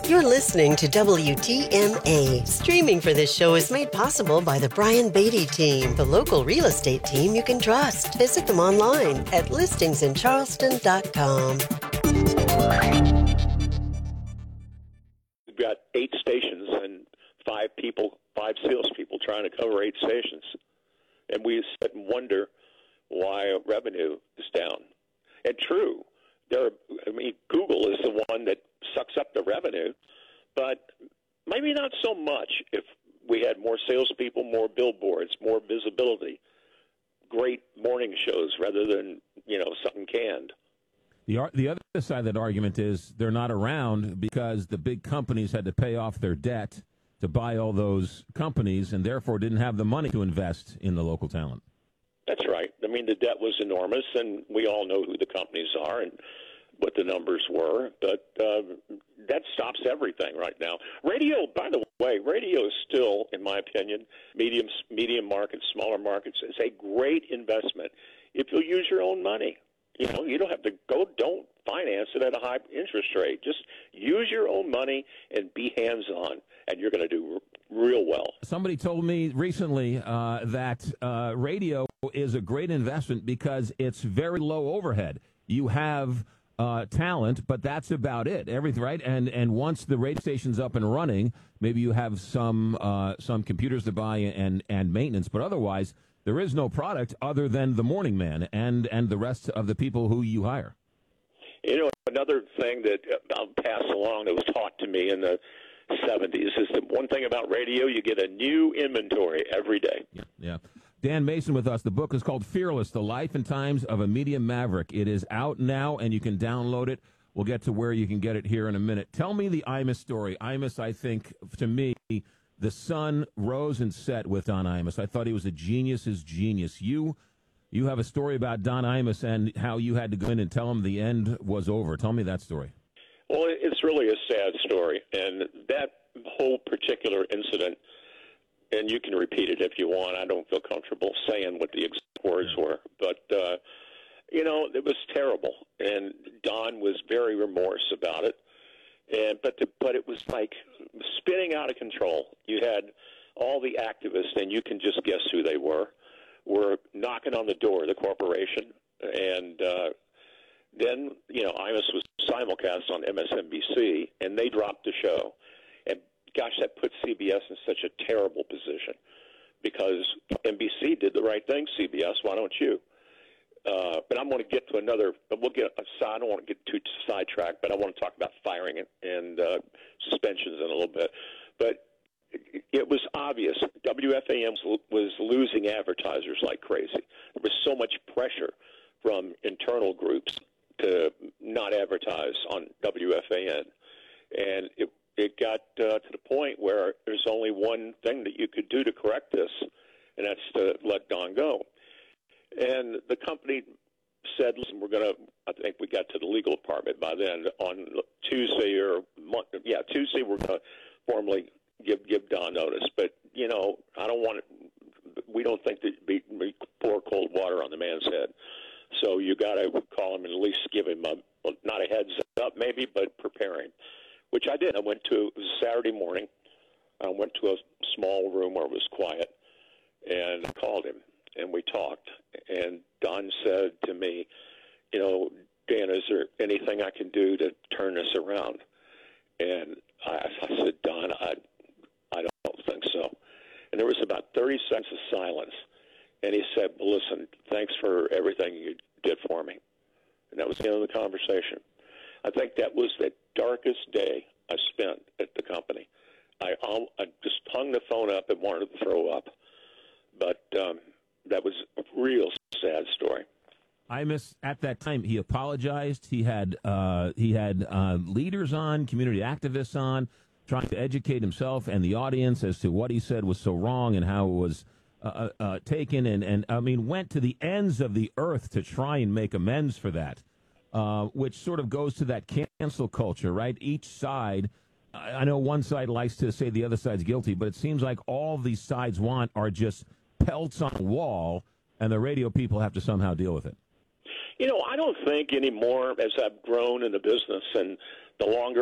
You're listening to WTMA. Streaming for this show is made possible by the Brian Beatty team, the local real estate team you can trust. Visit them online at listingsincharleston.com. We've got 8 stations and 5 salespeople trying to cover 8 stations. And we sit and wonder why revenue is down. And true, Google is the one that sucks up the revenue, but maybe not so much if we had more salespeople, more billboards, more visibility, great morning shows rather than, something canned. The other side of that argument is they're not around because the big companies had to pay off their debt to buy all those companies and therefore didn't have the money to invest in the local talent. That's right. The debt was enormous, and we all know who the companies are and what the numbers were, but that stops everything right now. Radio, by the way, radio is still, in my opinion, medium markets, smaller markets, is a great investment if you'll use your own money. You don't have to don't finance it at a high interest rate. Just use your own money and be hands-on, and you're going to do real well. Somebody told me recently that radio is a great investment because it's very low overhead. You have talent, but that's about it. Everything, right? And once the radio station's up and running, maybe you have some computers to buy and maintenance, but otherwise there is no product other than the morning man and the rest of the people who you hire. Another thing that I'll pass along that was taught to me in the 70s is that one thing about radio, you get a new inventory every day. Yeah. Dan Mason with us. The book is called Fearless, The Life and Times of a Media Maverick. It is out now, and you can download it. We'll get to where you can get it here in a minute. Tell me the Imus story. Imus, I think, to me, the sun rose and set with Don Imus. I thought he was a genius's genius. You have a story about Don Imus and how you had to go in and tell him the end was over. Tell me that story. Well, it's really a sad story, and that whole particular incident, and you can repeat it if you want. I don't feel comfortable saying what the exact words were, but it was terrible, and Don was very remorse about it. But it was like spinning out of control. You had all the activists, and you can just guess who they were knocking on the door of the corporation, and then Imus was simulcast on MSNBC, and they dropped the show. And gosh, that put CBS in such a terrible position because NBC did the right thing. CBS, why don't you? But I'm going to get to another. But we'll get aside. I don't want to get too sidetracked. But I want to talk about firing and suspensions in a little bit. But it was obvious WFAN was losing advertisers like crazy. There was so much pressure from internal groups to not advertise on WFAN, and it got to the point where there's only one thing that you could do to correct this, and that's to let Don go. And the company said, listen, I think we got to the legal department by then. On Tuesday Tuesday we're going to formally give Don notice. But, I don't want it. We don't think that we pour cold water on the man's head. So you got to call him and at least give him not a heads up maybe, but prepare him, which I did. It was a Saturday morning. I went to a small room where it was quiet, and I called him, and we talked. And Don said to me, Dan, is there anything I can do to turn this around? And I said, Don, I don't think so. And there was about 30 seconds of silence. And he said, well, listen, thanks for everything you did for me. And that was the end of the conversation. I think that was the darkest day I spent at the company. I just hung the phone up and wanted to throw up. But that was a real sad story. Imus, at that time, he apologized. He had leaders on, community activists on, trying to educate himself and the audience as to what he said was so wrong and how it was taken, and went to the ends of the earth to try and make amends for that, which sort of goes to that cancel culture, right? Each side, I know one side likes to say the other side's guilty, but it seems like all these sides want are just pelts on the wall, and the radio people have to somehow deal with it. I don't think anymore, as I've grown in the business and the longer